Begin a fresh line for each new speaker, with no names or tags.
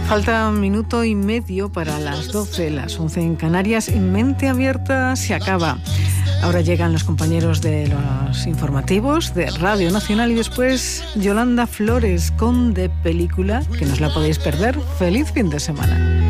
Falta un minuto y medio para las 12, las 11 en Canarias. En Mente Abierta se acaba. Ahora llegan los compañeros de los informativos de Radio Nacional y después Yolanda Flores con De Película, que no os la podéis perder. ¡Feliz fin de semana!